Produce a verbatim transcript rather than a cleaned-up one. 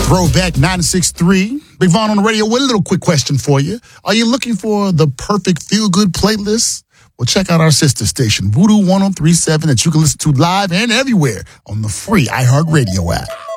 Throwback ninety-six point three. Big Vaughn on the radio with a little quick question for you. Are you looking for the perfect feel-good playlist? Well, check out our sister station, Voodoo ten thirty-seven, that you can listen to live and everywhere on the free iHeartRadio app.